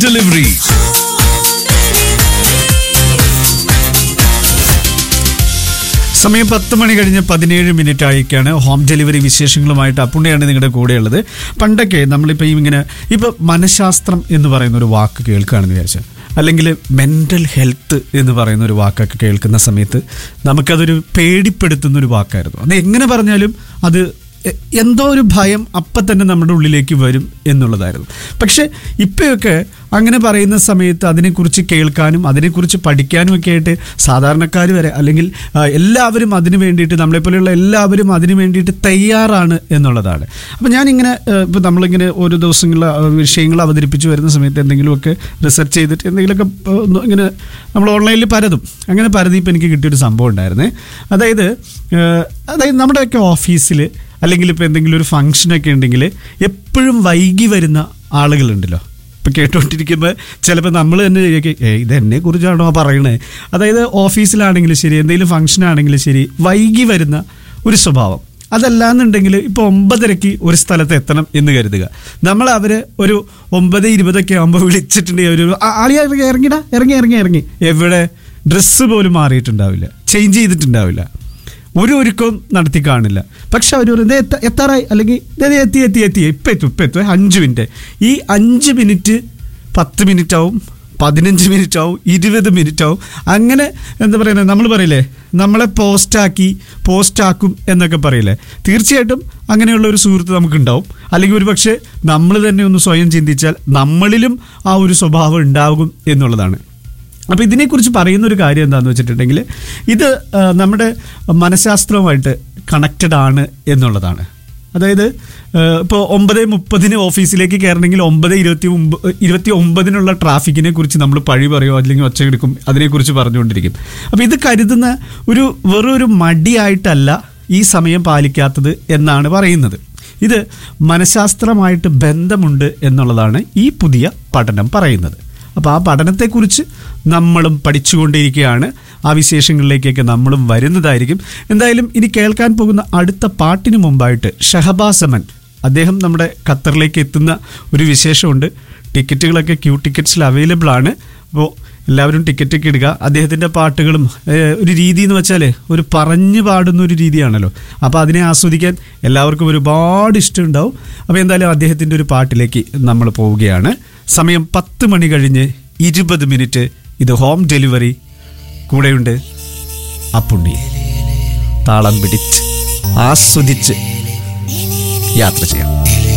Delivery. സമയം 10 മണി കഴിഞ്ഞ് 17 minute ആയിക്കാണ്. Home delivery വിശേഷങ്ങളുമായിട്ട് അപ്പുണ്ണിയാണ് നിങ്ങളുടെ കൂടെയുള്ളത്. പണ്ടൊക്കെ നമ്മളിപ്പോൾ ഇപ്പോൾ മനഃശാസ്ത്രം എന്ന് പറയുന്ന ഒരു വാക്ക് കേൾക്കുകയാണെന്ന് വിചാരിച്ചാൽ, അല്ലെങ്കിൽ മെൻ്റൽ ഹെൽത്ത് എന്ന് പറയുന്ന ഒരു വാക്കൊക്കെ കേൾക്കുന്ന സമയത്ത് നമുക്കതൊരു പേടിപ്പെടുത്തുന്നൊരു വാക്കായിരുന്നു. അത് എങ്ങനെ പറഞ്ഞാലും അത് എന്തോ ഒരു ഭയം അപ്പം തന്നെ നമ്മുടെ ഉള്ളിലേക്ക് വരും എന്നുള്ളതായിരുന്നു. പക്ഷെ ഇപ്പോഴൊക്കെ അങ്ങനെ പറയുന്ന സമയത്ത് അതിനെക്കുറിച്ച് കേൾക്കാനും അതിനെക്കുറിച്ച് പഠിക്കാനും ഒക്കെ ആയിട്ട് സാധാരണക്കാർ വരെ, അല്ലെങ്കിൽ എല്ലാവരും അതിന് വേണ്ടിയിട്ട്, നമ്മളെപ്പോലെയുള്ള എല്ലാവരും അതിന് വേണ്ടിയിട്ട് തയ്യാറാണ് എന്നുള്ളതാണ്. അപ്പം ഞാനിങ്ങനെ ഇപ്പോൾ നമ്മളിങ്ങനെ ഓരോ ദിവസങ്ങളിൽ വിഷയങ്ങൾ അവതരിപ്പിച്ച് വരുന്ന സമയത്ത് എന്തെങ്കിലുമൊക്കെ റിസർച്ച് ചെയ്തിട്ട് എന്തെങ്കിലുമൊക്കെ ഇങ്ങനെ നമ്മൾ ഓൺലൈനിൽ പരതും. അങ്ങനെ പരതിയപ്പോൾ എനിക്ക് കിട്ടിയൊരു സംഭവം ഉണ്ടായിരുന്നേ. അതായത് നമ്മുടെയൊക്കെ ഓഫീസിൽ അല്ലെങ്കിൽ ഇപ്പോൾ എന്തെങ്കിലും ഒരു ഫംഗ്ഷനൊക്കെ ഉണ്ടെങ്കിൽ എപ്പോഴും വൈകി വരുന്ന ആളുകളുണ്ടല്ലോ. ഇപ്പോൾ കേട്ടുകൊണ്ടിരിക്കുമ്പോൾ ചിലപ്പോൾ നമ്മൾ തന്നെ ഇതെന്നെ കുറിച്ചാണോ പറയണേ. അതായത് ഓഫീസിലാണെങ്കിലും ശരി, എന്തെങ്കിലും ഫംഗ്ഷനാണെങ്കിലും ശരി, വൈകി വരുന്ന ഒരു സ്വഭാവം. അതല്ലാന്നുണ്ടെങ്കിൽ ഇപ്പോൾ 9:30 ഒരു സ്ഥലത്ത് എത്തണം എന്ന് കരുതുക. നമ്മൾ അവർ ഒരു 9:20 ആകുമ്പോൾ വിളിച്ചിട്ടുണ്ടെങ്കിൽ ഒരു ആളിയാ ഇറങ്ങിടാ, ഇറങ്ങി എവിടെ ഡ്രസ്സ് പോലും മാറിയിട്ടുണ്ടാവില്ല, ചേഞ്ച് ചെയ്തിട്ടുണ്ടാവില്ല, ഒരു ഒരുക്കവും നടത്തി കാണില്ല. പക്ഷെ അവർ എത്താറായി, അല്ലെങ്കിൽ എത്തി ഇപ്പം എത്തും 5 മിനിറ്റ്. ഈ 5 മിനിറ്റ് 10 മിനിറ്റ് ആവും, 15 മിനിറ്റ് ആവും, 20 മിനിറ്റ് ആവും. അങ്ങനെ എന്താ പറയുന്നത്, നമ്മൾ പറയില്ലേ നമ്മളെ പോസ്റ്റാക്കും എന്നൊക്കെ പറയില്ലേ. തീർച്ചയായിട്ടും അങ്ങനെയുള്ള ഒരു സുഹൃത്ത് നമുക്കുണ്ടാവും. അല്ലെങ്കിൽ ഒരു പക്ഷേ നമ്മൾ തന്നെ ഒന്ന് സ്വയം ചിന്തിച്ചാൽ നമ്മളിലും ആ ഒരു സ്വഭാവം ഉണ്ടാകും എന്നുള്ളതാണ്. അപ്പോൾ ഇതിനെക്കുറിച്ച് പറയുന്നൊരു കാര്യം എന്താണെന്ന് വെച്ചിട്ടുണ്ടെങ്കിൽ, ഇത് നമ്മുടെ മനഃശാസ്ത്രവുമായിട്ട് കണക്റ്റഡ് ആണ് എന്നുള്ളതാണ്. അതായത് ഇപ്പോൾ 9:30 ഓഫീസിലേക്ക് കയറണമെങ്കിൽ 9:29 ട്രാഫിക്കിനെ കുറിച്ച് നമ്മൾ പഴി പറയുമോ അല്ലെങ്കിൽ ഒച്ചയെടുക്കും, അതിനെക്കുറിച്ച് പറഞ്ഞുകൊണ്ടിരിക്കും. അപ്പോൾ ഇത് കരുതുന്ന വെറൊരു മടിയായിട്ടല്ല ഈ സമയം പാലിക്കാത്തത് എന്നാണ് പറയുന്നത്. ഇത് മനഃശാസ്ത്രമായിട്ട് ബന്ധമുണ്ട് എന്നുള്ളതാണ് ഈ പുതിയ പഠനം പറയുന്നത്. അപ്പോൾ ആ പഠനത്തെക്കുറിച്ച് നമ്മളും പഠിച്ചുകൊണ്ടിരിക്കുകയാണ്. ആ വിശേഷങ്ങളിലേക്കൊക്കെ നമ്മളും വരുന്നതായിരിക്കും. എന്തായാലും ഇനി കേൾക്കാൻ പോകുന്ന അടുത്ത പാട്ടിന് മുമ്പായിട്ട് ഷഹബാസ് അമൻ, അദ്ദേഹം നമ്മുടെ ഖത്തറിലേക്ക് എത്തുന്ന ഒരു വിശേഷമുണ്ട്. ടിക്കറ്റുകളൊക്കെ ക്യൂ ടിക്കറ്റ്സിൽ അവൈലബിൾ ആണ്. അപ്പോൾ എല്ലാവരും ടിക്കറ്റൊക്കെ ഇടുക. അദ്ദേഹത്തിൻ്റെ പാട്ടുകളും ഒരു രീതി എന്ന് വെച്ചാൽ ഒരു പറഞ്ഞു പാടുന്ന ഒരു രീതിയാണല്ലോ. അപ്പോൾ അതിനെ ആസ്വദിക്കാൻ എല്ലാവർക്കും ഒരുപാട് ഇഷ്ടമുണ്ടാവും. അപ്പോൾ എന്തായാലും അദ്ദേഹത്തിൻ്റെ ഒരു പാട്ടിലേക്ക് നമ്മൾ പോവുകയാണ്. സമയം 10 മണി കഴിഞ്ഞ് 20 മിനിറ്റ്. ഇത് ഹോം ഡെലിവറി. കൂടെയുണ്ട് അപ്പുണ്ണി. താളം പിടിച്ച് ആസ്വദിച്ച് യാത്ര ചെയ്യാം.